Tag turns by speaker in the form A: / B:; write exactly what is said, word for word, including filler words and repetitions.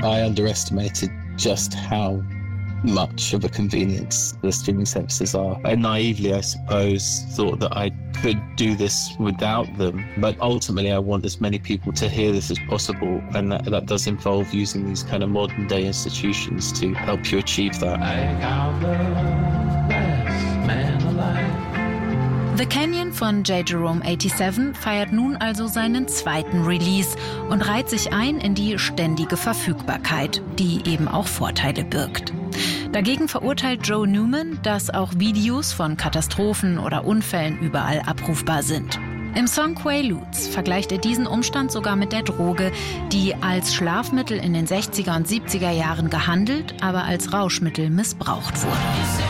A: I underestimated just how much of a convenience the streaming services are. I naively, I suppose, thought that I could do this without them. But ultimately, I want as many people to hear this as possible. And that, that does involve using these kind of modern day institutions to help you achieve that.
B: The Canyon von J. Jerome siebenundachtzig feiert nun also seinen zweiten Release und reiht sich ein in die ständige Verfügbarkeit, die eben auch Vorteile birgt. Dagegen verurteilt Joe Newman, dass auch Videos von Katastrophen oder Unfällen überall abrufbar sind. Im Song Quaaludes vergleicht er diesen Umstand sogar mit der Droge, die als Schlafmittel in den sechziger und siebziger Jahren gehandelt, aber als Rauschmittel missbraucht wurde.